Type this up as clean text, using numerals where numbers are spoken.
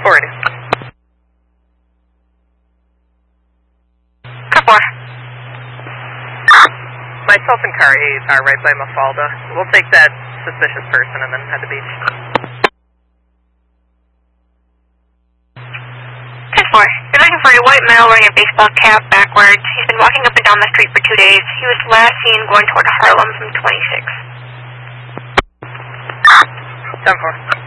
480. Car 4. Myself and car 8 are right by Mafalda. We'll take that suspicious person and then head to beach. Car 4. You're looking for a white male wearing a baseball cap backwards. He's been walking up and down the street for 2 days. He was last seen going toward Harlem from 26. 10-4.